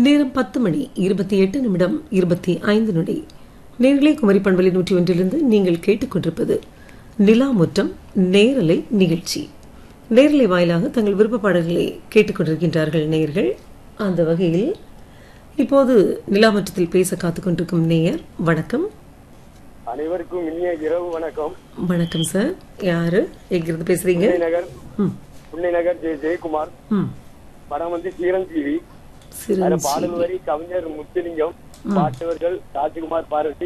நேரம் 10:28:25. நேர்களே, குமரி பண்பலை 101 நீங்கள் கேட்டுக்கொண்டிருப்பது நிலா முற்றம் நேரலை நிகழ்ச்சி. நேரலை வாயிலாக தங்கள் விருப்ப பாடல்களை கேட்டுக்கொண்டிருக்கின்றார்கள் நேயர்கள். அந்த வகையில் இப்போது நிலா முற்றத்தில் பேச காத்துக்கொண்டிருக்கும் நேயர். வணக்கம். அனைவருக்கும் இனிய இரவு வணக்கம். வணக்கம் சார். யாரு எங்கிருந்து பேசுறீங்க? புன்னை நகர் ஜெயக்குமார். படம் வந்து சிரஞ்சீவி. பாடல் வரி கவிஞர் முத்துலிங்கம், பாட்டவர்கள் ராஜ்குமார், பார்வதி.